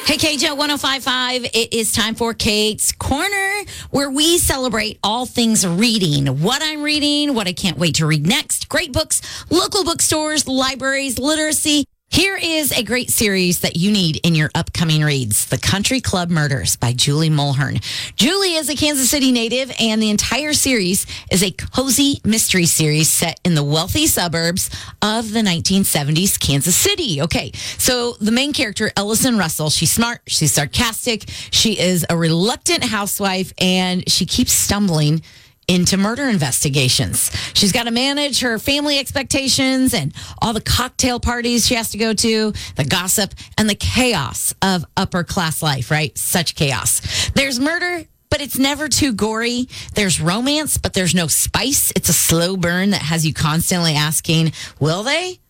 Hey, KJ 1055. It is time for Kate's Corner, where we celebrate all things reading. What I'm reading, what I can't wait to read next, great books, local bookstores, libraries, literacy. Here is a great series that you need in your upcoming reads, The Country Club Murders by Julie Mulhern. Julie is a Kansas City native, and the entire series is a cozy mystery series set in the wealthy suburbs of the 1970s Kansas City. Okay, so the main character, Ellison Russell, she's smart, she's sarcastic, she is a reluctant housewife, and she keeps stumbling into murder investigations. She's got to manage her family expectations and all the cocktail parties she has to go to, the gossip, and the chaos of upper class life, right? Such chaos. There's murder, but it's never too gory. There's romance, but there's no spice. It's a slow burn that has you constantly asking, will they